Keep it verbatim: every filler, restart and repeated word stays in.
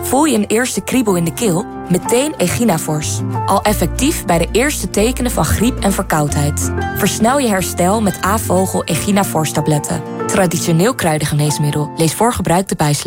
Voel je een eerste kriebel in de keel? Meteen Echinafors. Al effectief bij de eerste tekenen van griep en verkoudheid. Versnel je herstel met A-vogel Echinafors tabletten. Traditioneel kruidengeneesmiddel. Lees voor gebruik de bijsluiter.